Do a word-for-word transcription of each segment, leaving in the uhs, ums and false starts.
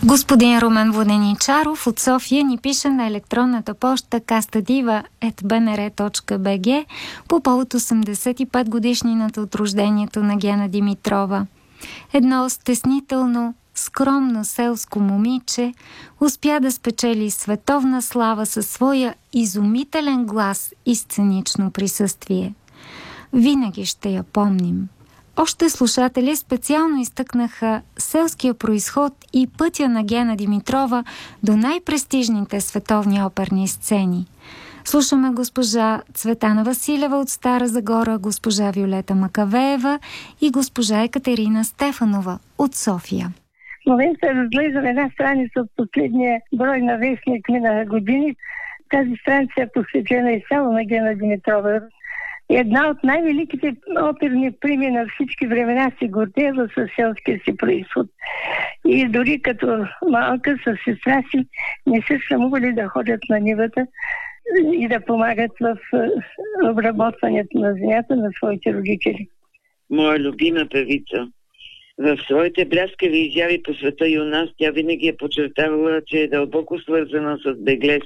Господин Румен Воденичаров от София ни пише на електронната поща кастадива ет би ен ер точка би джи по повод осемдесет и пет годишнината от рождението на Гена Димитрова. Едно стеснително, скромно селско момиче успя да спечели световна слава със своя изумителен глас и сценично присъствие. Винаги ще я помним. Още слушатели специално изтъкнаха селския произход и пътя на Гена Димитрова до най-престижните световни оперни сцени. Слушаме госпожа Цветана Василева от Стара Загора, госпожа Виолета Макавеева и госпожа Екатерина Стефанова от София. В момента разглеждам една страница от последния брой на вестник миналата години. Тази страница е посветена изцяло на Гена Димитрова. Една от най-великите оперни прими на всички времена се гордева със селския си произход. И дори като малка със сестра си не се срамували да ходят на нивата и да помагат в обработването на земята на своите родители. Моя любима певица. В своите бляскави изяви по света и у нас тя винаги е подчертавала, че е дълбоко свързана с Беглеж,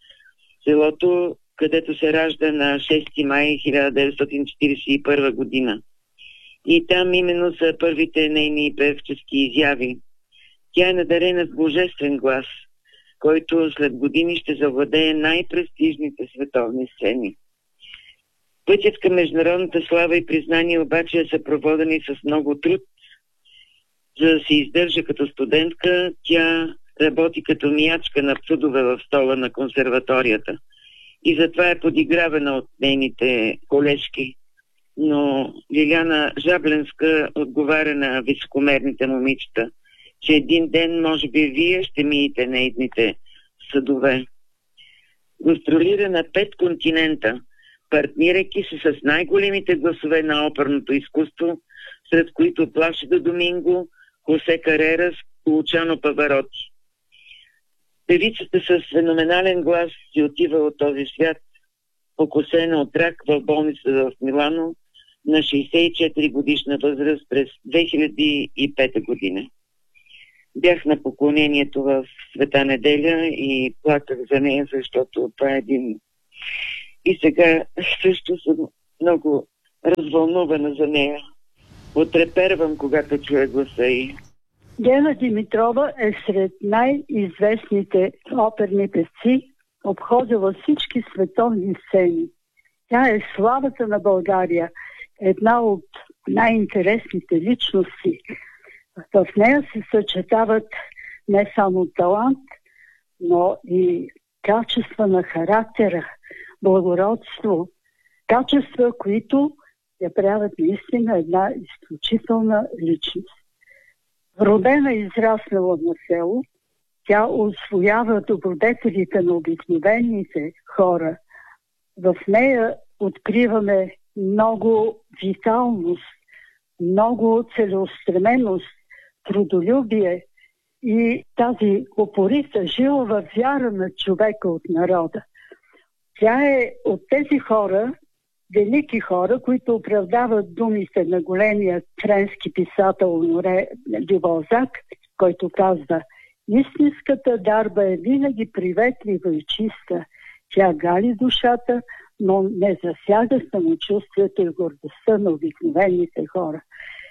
селото, където се ражда на шести май хиляда деветстотин четиридесет и първа година. И там именно са първите нейни певчески изяви. Тя е надарена с божествен глас, който след години ще завладее най-престижните световни сцени. Пътят към международната слава и признание обаче е съпроводен с много труд. За да се издържа като студентка, тя работи като миячка на псудове в стола на консерваторията. И затова е подигравана от нейните колежки. Но Лиляна Жабленска отговаря на високомерните момичета, че един ден, може би, вие ще миете нейните съдове. Гастролира на пет континента, партнирайки се с най-големите гласове на оперното изкуство, сред които Плашидо Доминго, Хосе Карерас, Лучано Павароти. Певицата с феноменален глас си отива от този свят, покосена от рак в болницата в Милано на шейсет и четири годишна възраст през две хиляди и пета година. Бях на поклонението в Света неделя и плаках за нея, защото това е един... И сега също съм много развълнувана за нея. Отрепервам, когато чуя гласа й. Гена Димитрова е сред най-известните оперни певци, обходила всички световни сцени. Тя е славата на България, една от най-интересните личности. В нея се съчетават не само талант, но и качества на характера, благородство, качества, които я правят наистина една изключителна личност. Родена и израснала на село, тя усвоява добродетелите на обикновените хора. В нея откриваме много виталност, много целеустременост, трудолюбие и тази упорита, жилова вяра на човека от народа. Тя е от тези хора, велики хора, които оправдават думите на големия френски писател Оноре де Балзак, който казва: истинската дарба е винаги приветлива и чиста. Тя гали душата, но не засяга самочувствието и гордостта на обикновените хора.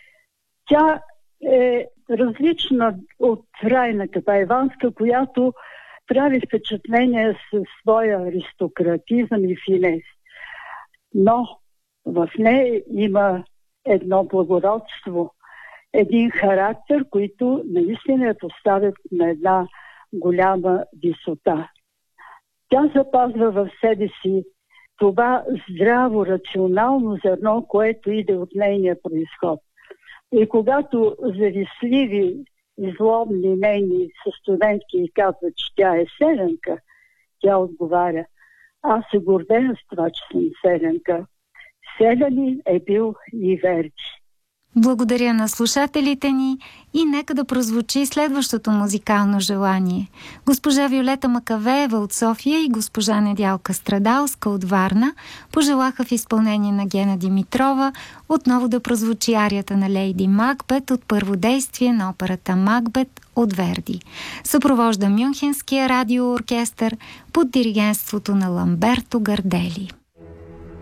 Тя е различна от Райна Капаеванска, която прави впечатление със своя аристократизъм и финес. Но в нея има едно благородство, един характер, който наистина я поставят на една голяма висота. Тя запазва в себе си това здраво, рационално зърно, което иде от нейния произход. И когато завистливи и злобни нейни състудентки и казват, че тя е селянка, тя отговаря: аз се гордея с това, че съм селянка. Селянин е бил и Верди. Благодаря на слушателите ни и нека да прозвучи следващото музикално желание. Госпожа Виолета Макавеева от София и госпожа Недялка Страдалска от Варна пожелаха в изпълнение на Гена Димитрова отново да прозвучи арията на Лейди Макбет от първо действие на операта Макбет от Верди. Съпровожда Мюнхенския радиооркестър под диригентството на Ламберто Гардели.